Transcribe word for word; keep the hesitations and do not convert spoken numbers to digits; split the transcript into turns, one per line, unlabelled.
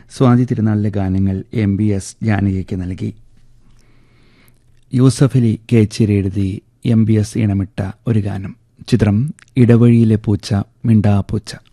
സ്വാതി തിരുനാളിലെ ഗാനങ്ങൾ M B S ജാനകിക്ക് നൽകി. യൂസഫലി കേച്ചിരി എഴുതി എം ബി എസ് ഇണമിട്ട ഒരു ഗാനം. ചിത്രം ഇടവഴിയിലെ പൂച്ച മിണ്ടാ പൂച്ച.